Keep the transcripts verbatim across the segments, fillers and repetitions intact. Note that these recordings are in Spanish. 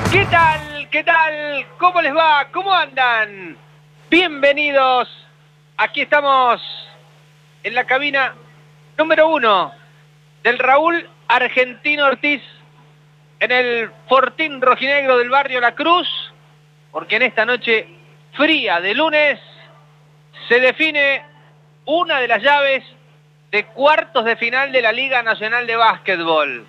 ¿Qué tal? ¿Qué tal? ¿Cómo les va? ¿Cómo andan? Bienvenidos. Aquí estamos en la cabina número uno del Raúl Argentino Ortiz en el Fortín Rojinegro del barrio La Cruz, porque en esta noche fría de lunes se define una de las llaves de cuartos de final de la Liga Nacional de Básquetbol.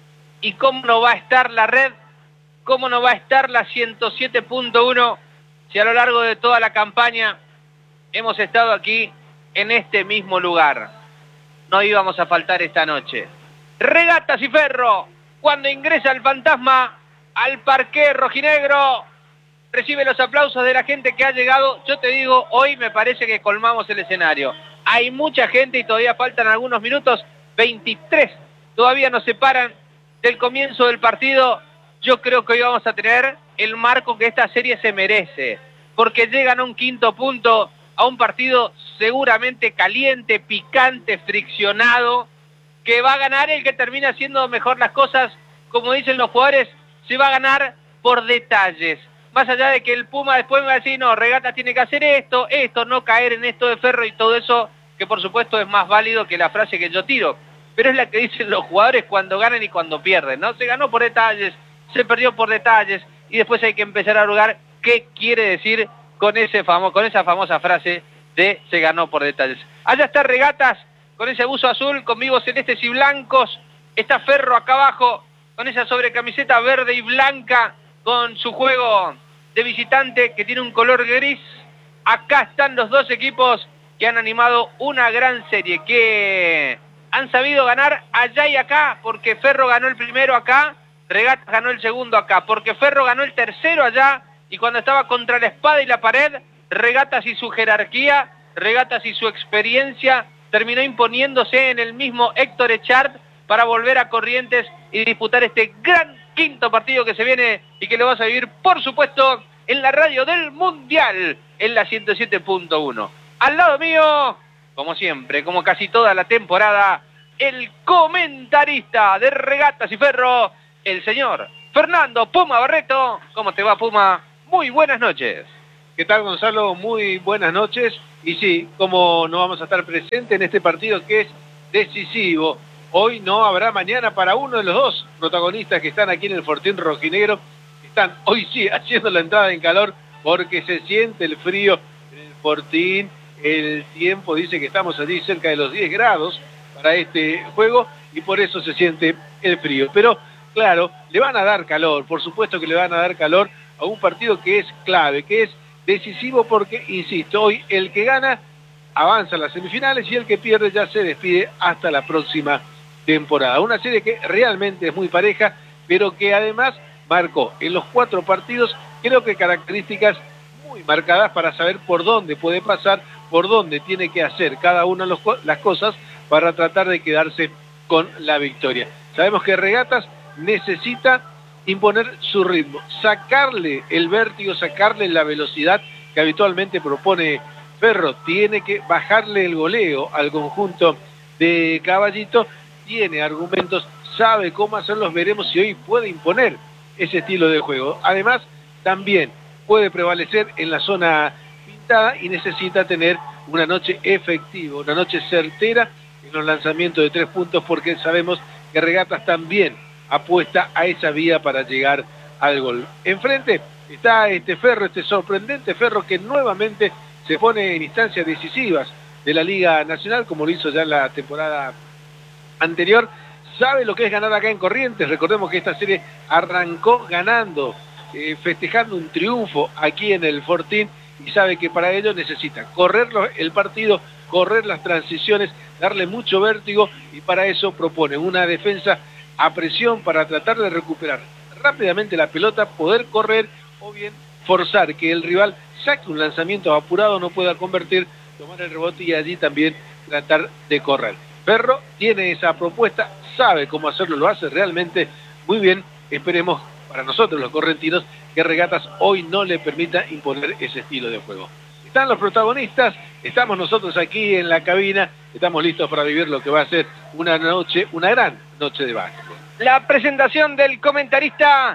¿Y cómo no va a estar la red? ¿Cómo no va a estar la ciento siete punto uno si a lo largo de toda la campaña hemos estado aquí en este mismo lugar? No íbamos a faltar esta noche. Regatas y Ferro, cuando ingresa el fantasma al parqué rojinegro, recibe los aplausos de la gente que ha llegado. Yo te digo, hoy me parece que colmamos el escenario. Hay mucha gente y todavía faltan algunos minutos. veintitrés todavía nos separan del comienzo del partido. Yo creo que hoy vamos a tener el marco que esta serie se merece, porque llegan a un quinto punto, a un partido seguramente caliente, picante, friccionado, que va a ganar el que termina haciendo mejor las cosas. Como dicen los jugadores, se va a ganar por detalles. Más allá de que el Puma después me va a decir, no, Regatas tiene que hacer esto, esto, no caer en esto de Ferro y todo eso, que por supuesto es más válido que la frase que yo tiro. Pero es la que dicen los jugadores cuando ganan y cuando pierden, ¿no? Se ganó por detalles, se perdió por detalles, y después hay que empezar a hurgar qué quiere decir con ese famo, con esa famosa frase de se ganó por detalles. Allá está Regatas, con ese buzo azul, con vivos celestes y blancos. Está Ferro acá abajo, con esa sobrecamiseta verde y blanca, con su juego de visitante que tiene un color gris. Acá están los dos equipos que han animado una gran serie, que han sabido ganar allá y acá, porque Ferro ganó el primero acá, Regatas ganó el segundo acá, porque Ferro ganó el tercero allá, y cuando estaba contra la espada y la pared, Regatas y su jerarquía, Regatas y su experiencia, terminó imponiéndose en el mismo Héctor Echard para volver a Corrientes y disputar este gran quinto partido que se viene y que lo vas a vivir, por supuesto, en la radio del Mundial, en la ciento siete punto uno. Al lado mío, como siempre, como casi toda la temporada, el comentarista de Regatas y Ferro, el señor Fernando Puma Barreto. ¿Cómo te va, Puma? Muy buenas noches. ¿Qué tal, Gonzalo? Muy buenas noches. Y sí, como no vamos a estar presentes en este partido que es decisivo, hoy no habrá mañana para uno de los dos protagonistas que están aquí en el Fortín Rojinegro. Están hoy sí haciendo la entrada en calor porque se siente el frío en el Fortín. El tiempo dice que estamos allí cerca de los diez grados para este juego y por eso se siente el frío. Pero claro, le van a dar calor, por supuesto que le van a dar calor a un partido que es clave, que es decisivo porque, insisto, hoy el que gana avanza a las semifinales y el que pierde ya se despide hasta la próxima temporada. Una serie que realmente es muy pareja, pero que además marcó en los cuatro partidos, creo que características muy marcadas para saber por dónde puede pasar, por dónde tiene que hacer cada una de las cosas para tratar de quedarse con la victoria. Sabemos que Regatas necesita imponer su ritmo, sacarle el vértigo, sacarle la velocidad que habitualmente propone Ferro. Tiene que bajarle el goleo al conjunto de Caballito, tiene argumentos, sabe cómo hacerlos, veremos si hoy puede imponer ese estilo de juego. Además, también puede prevalecer en la zona pintada y necesita tener una noche efectiva, una noche certera en los lanzamientos de tres puntos, porque sabemos que Regatas también apuesta a esa vía para llegar al gol. Enfrente está este Ferro, este sorprendente Ferro que nuevamente se pone en instancias decisivas de la Liga Nacional, como lo hizo ya en la temporada anterior. Sabe lo que es ganar acá en Corrientes. Recordemos que esta serie arrancó ganando, eh, festejando un triunfo aquí en el Fortín, y sabe que para ello necesita correr el partido, correr las transiciones, darle mucho vértigo, y para eso propone una defensa a presión para tratar de recuperar rápidamente la pelota, poder correr o bien forzar que el rival saque un lanzamiento apurado, no pueda convertir, tomar el rebote y allí también tratar de correr. Ferro tiene esa propuesta, sabe cómo hacerlo, lo hace realmente muy bien. Esperemos para nosotros los correntinos que Regatas hoy no le permita imponer ese estilo de juego. Están los protagonistas, estamos nosotros aquí en la cabina, estamos listos para vivir lo que va a ser una noche, una gran noche de básquetbol. La presentación del comentarista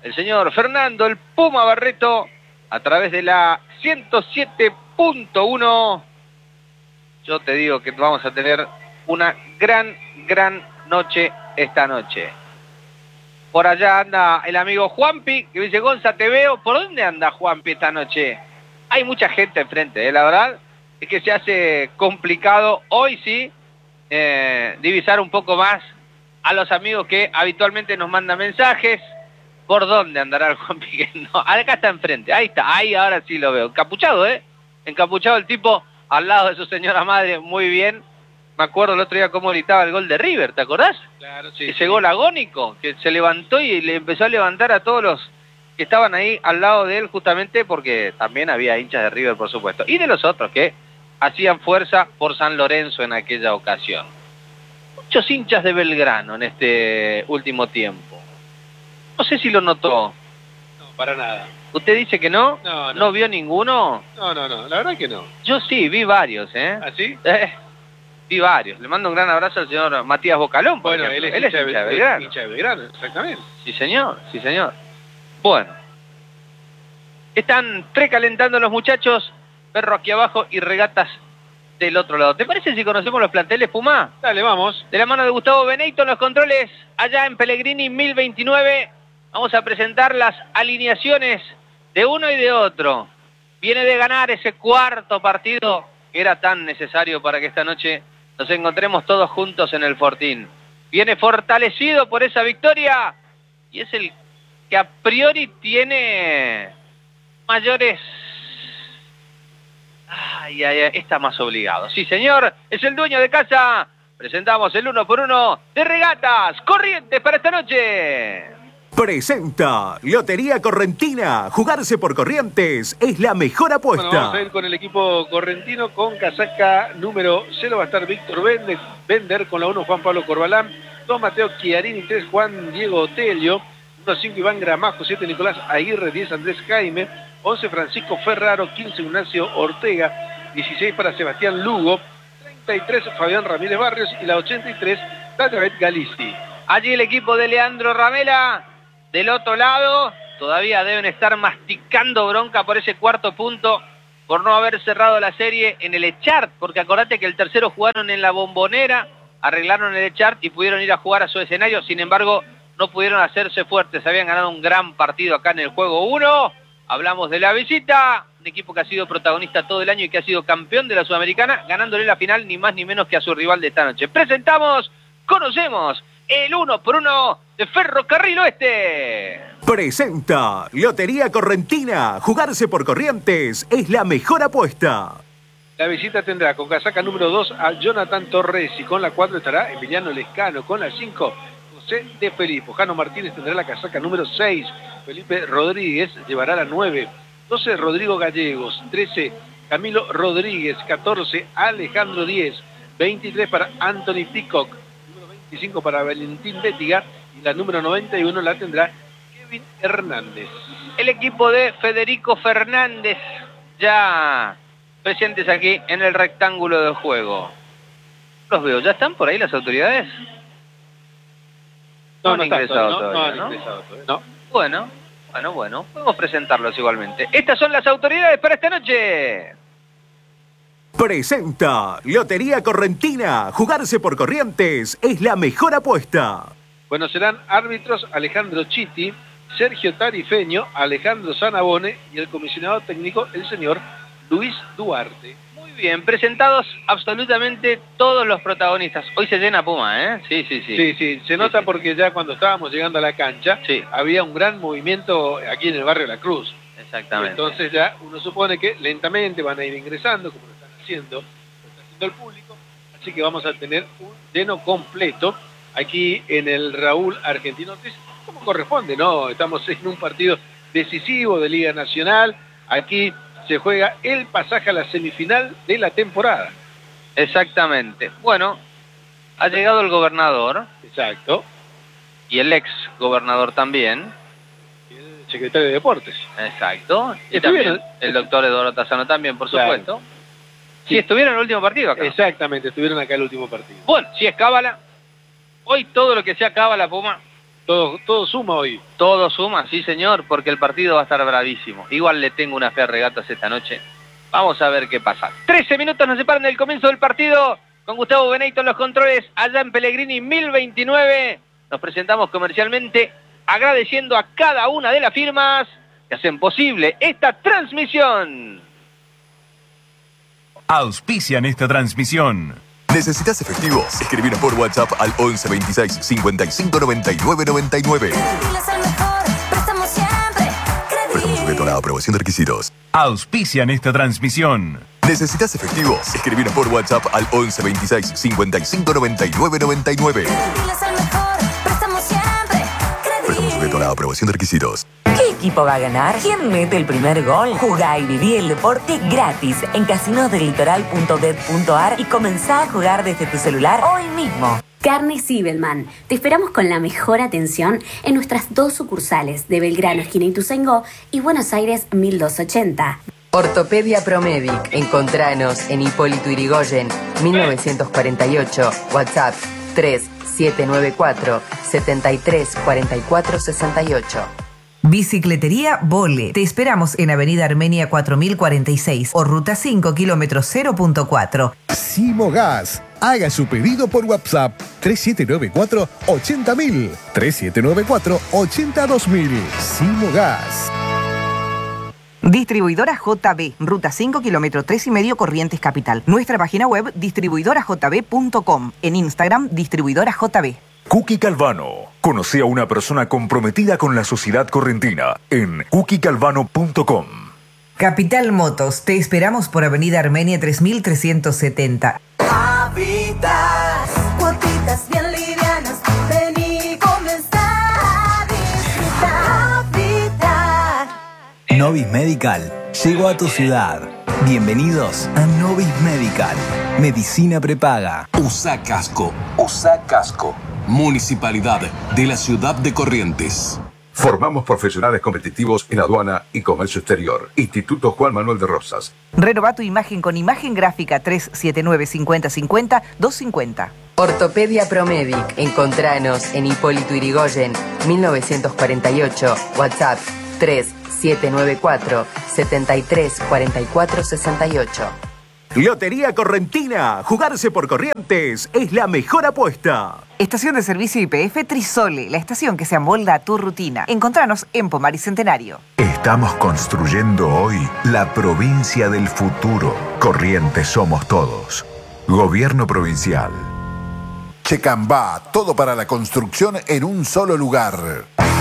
el señor Fernando el Puma Barreto, a través de la ciento siete punto uno. Yo te digo que vamos a tener una gran, gran noche esta noche. Por allá anda el amigo Juanpi, que dice, Gonza, te veo. ¿Por dónde anda Juanpi esta noche? Hay mucha gente enfrente, ¿eh? La verdad es que se hace complicado hoy sí eh, divisar un poco más a los amigos que habitualmente nos mandan mensajes. ¿Por dónde andará el Juanpi? No, acá está enfrente, ahí está, ahí ahora sí lo veo. Encapuchado, ¿eh? Encapuchado el tipo al lado de su señora madre, muy bien. Me acuerdo el otro día cómo gritaba el gol de River, ¿te acordás? Claro, sí. Ese sí. gol agónico, que se levantó y le empezó a levantar a todos los que estaban ahí al lado de él, justamente porque también había hinchas de River, por supuesto, y de los otros que hacían fuerza por San Lorenzo en aquella ocasión. Muchos hinchas de Belgrano en este último tiempo. No sé si lo notó. No, para nada. ¿Usted dice que no? No, no. ¿No vio ninguno? No, no, no, la verdad que no. Yo sí, vi varios, ¿eh? ¿Ah, sí? Eh, vi varios. Le mando un gran abrazo al señor Matías Bocalón. Por Bueno, ejemplo. él es, él es hincha, hincha de de Belgrano. hincha de Belgrano, exactamente. Sí, señor, sí, señor. Bueno. Están precalentando los muchachos, Perro aquí abajo y Regatas del otro lado. ¿Te parece si conocemos los planteles, Puma? Dale, vamos. De la mano de Gustavo Benito en los controles, allá en Pellegrini mil veintinueve, vamos a presentar las alineaciones de uno y de otro. Viene de ganar ese cuarto partido que era tan necesario para que esta noche nos encontremos todos juntos en el Fortín. Viene fortalecido por esa victoria y es el que a priori tiene mayores... Ay, ay, ay, está más obligado. Sí, señor, es el dueño de casa. Presentamos el uno por uno de Regatas Corrientes para esta noche. Presenta Lotería Correntina. Jugarse por Corrientes es la mejor apuesta. Bueno, vamos a ir con el equipo correntino con casaca número cero. Va a estar Víctor Bender, Bender con la uno Juan Pablo Corbalán, dos Mateo Chiarini, tres Juan Diego Otelio, uno cinco Iván Gramajo, siete Nicolás Aguirre, diez Andrés Jaime, once Francisco Ferraro, quince Ignacio Ortega, dieciséis para Sebastián Lugo, treinta y tres Fabián Ramírez Barrios y la ochenta y tres David Galisti. Allí el equipo de Leandro Ramela. Del otro lado, todavía deben estar masticando bronca por ese cuarto punto, por no haber cerrado la serie en el Echart, porque acordate que el tercero jugaron en la Bombonera, arreglaron el Echart y pudieron ir a jugar a su escenario, sin embargo, no pudieron hacerse fuertes, habían ganado un gran partido acá en el juego uno. Hablamos de la visita, un equipo que ha sido protagonista todo el año y que ha sido campeón de la Sudamericana, ganándole la final ni más ni menos que a su rival de esta noche. Presentamos, conocemos el uno por uno de Ferrocarril Oeste. Presenta Lotería Correntina. Jugarse por Corrientes es la mejor apuesta. La visita tendrá con casaca número dos a Jonathan Torres y con la cuatro estará Emiliano Lescano, con la cinco José de Felipe. Jano Martínez tendrá la casaca número seis, Felipe Rodríguez llevará la nueve, doce Rodrigo Gallegos, trece Camilo Rodríguez, catorce Alejandro Díez, veintitrés para Anthony Peacock, número veinticinco para Valentín Bétiga y la número noventa y uno la tendrá Kevin Hernández. El equipo de Federico Fernández ya presentes aquí en el rectángulo de juego. Los veo, ¿ya están por ahí las autoridades? No, No, no, han está, ingresado no, todavía, no han ¿no? ingresado todavía, no. Bueno, bueno, bueno, podemos presentarlos igualmente. Estas son las autoridades para esta noche. Presenta Lotería Correntina. Jugarse por Corrientes es la mejor apuesta. Bueno, serán árbitros Alejandro Chiti, Sergio Tarifeño, Alejandro Sanabone y el comisionado técnico, el señor Luis Duarte. Muy bien, presentados absolutamente todos los protagonistas. Hoy se llena Puma, ¿eh? Sí, sí, sí. Sí, sí, se nota sí. porque ya cuando estábamos llegando a la cancha, Sí. había un gran movimiento aquí en el barrio La Cruz. Exactamente. Entonces ya uno supone que lentamente van a ir ingresando, como lo están haciendo, lo está haciendo el público, así que vamos a tener un lleno completo aquí en el Raúl Argentino, como corresponde, ¿no? Estamos en un partido decisivo de Liga Nacional, aquí se juega el pasaje a la semifinal de la temporada. Exactamente. Bueno, ha llegado el gobernador. Exacto. Y el ex gobernador también. El secretario de Deportes. Exacto. Y Estuvieron- también el doctor Eduardo Tazano también, por Claro. supuesto. Sí, estuvieron en el último partido acá. Exactamente, estuvieron acá el último partido. Bueno, si es cábala, hoy todo lo que sea cábala, Puma, Todo, todo suma hoy. Todo suma, sí señor, porque el partido va a estar bravísimo. Igual le tengo una fe a Regatas esta noche. Vamos a ver qué pasa. trece minutos nos separan del comienzo del partido. Con Gustavo Benedito en los controles, allá en Pellegrini mil veintinueve. Nos presentamos comercialmente, agradeciendo a cada una de las firmas que hacen posible esta transmisión. Auspician esta transmisión. ¿Necesitas efectivo? Escribir por WhatsApp al once veintiséis cincuenta y cinco noventa y nueve noventa y nueve. Préstamo sujeto a la aprobación de requisitos. Auspician esta transmisión. ¿Necesitas efectivo? Escribir por WhatsApp al once veintiséis cincuenta y cinco noventa y nueve noventa y nueve. Préstamo sujeto a la aprobación de requisitos. ¿Qué equipo va a ganar? ¿Quién mete el primer gol? Jugá y viví el deporte gratis en casinos del litoral punto bet punto ar y comenzá a jugar desde tu celular hoy mismo. Carnes Zibelman. Te esperamos con la mejor atención en nuestras dos sucursales de Belgrano, esquina Ituzaingó, y Buenos Aires mil doscientos ochenta. Ortopedia Promedic. Encontranos en Hipólito Yrigoyen, mil novecientos cuarenta y ocho. WhatsApp tres siete nueve cuatro siete tres cuatro cuatro seis ocho. Bicicletería Vole. Te esperamos en Avenida Armenia cuatro mil cuarenta y seis o Ruta cinco, kilómetro cero punto cuatro. Simogas. Haga su pedido por WhatsApp tres siete nueve cuatro ochenta mil, tres siete nueve cuatro ochenta dos mil. Simogas. Distribuidora J B, Ruta cinco, kilómetro tres y medio, Corrientes Capital. Nuestra página web distribuidora j b punto com. En Instagram, distribuidora J B. Cookie Calvano. Conocí a una persona comprometida con la sociedad correntina en cookie calvano punto com. Capital Motos. Te esperamos por Avenida Armenia tres mil trescientos setenta. Habitas, cuotitas bien livianas. Vení, comenzá a disfrutar. Habitat. Novis Medical llegó a tu ciudad. Bienvenidos a Novis Medical. Medicina prepaga. Usa casco. Usa casco. Municipalidad de la ciudad de Corrientes. Formamos profesionales competitivos en aduana y comercio exterior. Instituto Juan Manuel de Rosas. Renova tu imagen con imagen gráfica tres siete nueve cincuenta cincuenta doscientos cincuenta. Ortopedia Promedic. Encontranos en Hipólito Yrigoyen, mil novecientos cuarenta y ocho. WhatsApp tres siete nueve cuatro siete tres cuatro cuatro seis ocho. Lotería Correntina. Jugarse por Corrientes es la mejor apuesta. Estación de servicio Y P F Trisole, la estación que se amolda a tu rutina. Encontranos en Pomar y Centenario. Estamos construyendo hoy la provincia del futuro. Corrientes somos todos. Gobierno provincial. Checambá, todo para la construcción en un solo lugar.